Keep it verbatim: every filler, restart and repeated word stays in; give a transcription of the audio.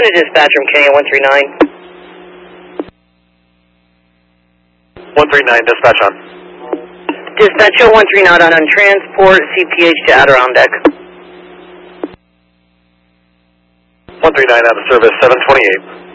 to dispatch from K A one three nine. one three nine, dispatch on. Dispatch oh one three nine on, on transport C P H to Adirondack. one three nine out of service, seven twenty-eight.